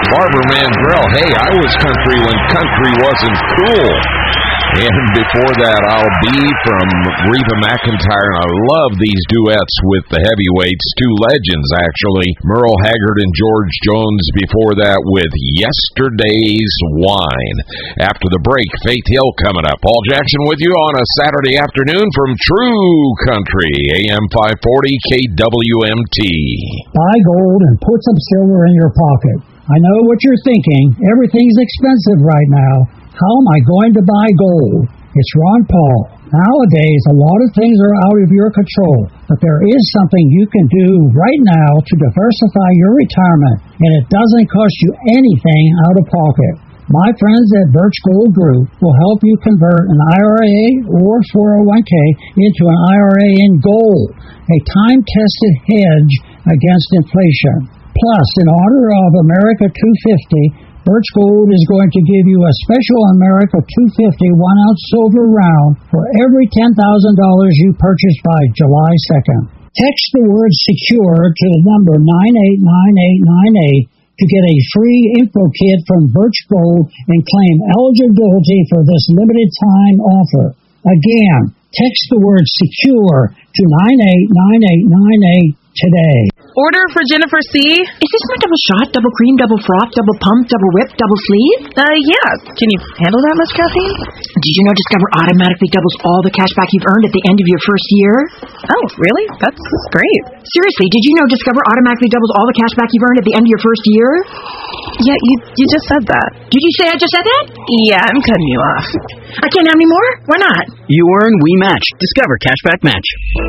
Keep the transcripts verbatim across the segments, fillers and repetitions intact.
Barbara Mandrell, hey, I was country when country wasn't cool. And before that, I'll Be from Reba McEntire. And I love these duets with the heavyweights, two legends, actually. Merle Haggard and George Jones before that with Yesterday's Wine. After the break, Faith Hill coming up. Paul Jackson with you on a Saturday afternoon from True Country, A M five forty K W M T. Buy gold and put some silver in your pocket. I know what you're thinking. Everything's expensive right now. How am I going to buy gold? It's Ron Paul. Nowadays, a lot of things are out of your control, but there is something you can do right now to diversify your retirement, and it doesn't cost you anything out of pocket. My friends at Birch Gold Group will help you convert an I R A or four oh one k into an I R A in gold, a time-tested hedge against inflation. Plus, in honor of America two fifty, Birch Gold is going to give you a special America two fifty one-ounce silver round for every ten thousand dollars you purchase by July second. Text the word SECURE to the number nine eight nine eight nine eight to get a free info kit from Birch Gold and claim eligibility for this limited-time offer. Again, text the word SECURE to nine eight nine eight nine eight today. Order for Jennifer C. Is this my double shot, double cream, double froth, double pump, double whip, double sleeve? Uh, yeah. Can you handle that much caffeine? Did you know Discover automatically doubles all the cash back you've earned at the end of your first year? Oh, really? That's, that's great. Seriously, did you know Discover automatically doubles all the cash back you've earned at the end of your first year? Yeah, you you just said that. Did you say I just said that? Yeah, I'm cutting you off. I can't have any more? Why not? You earn, we match. Discover Cashback Match.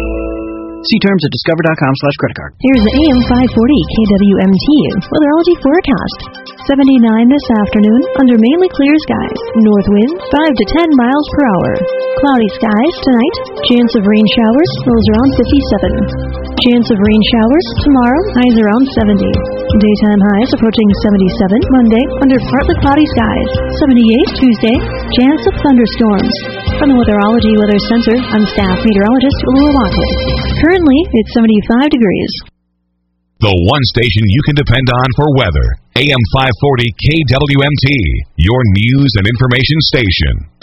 See terms at discover.com slash credit card. Here's the A M five forty K W M T weatherology forecast. seventy-nine this afternoon under mainly clear skies. North winds five to ten miles per hour. Cloudy skies tonight. Chance of rain showers, lows around fifty-seven. Chance of rain showers tomorrow, highs around seventy. Daytime highs approaching seventy-seven. Monday, under partly cloudy skies. seventy-eight Tuesday. Chance of thunderstorms. From the Weatherology Weather Center, I'm staff meteorologist Lula Watkins. Currently, it's seventy-five degrees. The one station you can depend on for weather. A M five forty K W M T, your news and information station.